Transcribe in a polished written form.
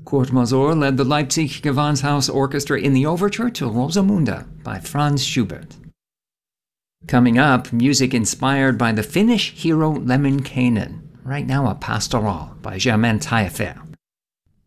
Kurt Masur led the Leipzig Gewandhaus Orchestra in the overture to Rosamunde by Franz Schubert. Coming up, music inspired by the Finnish hero Lemminkainen. Right now, a pastoral by Germain Taillefer.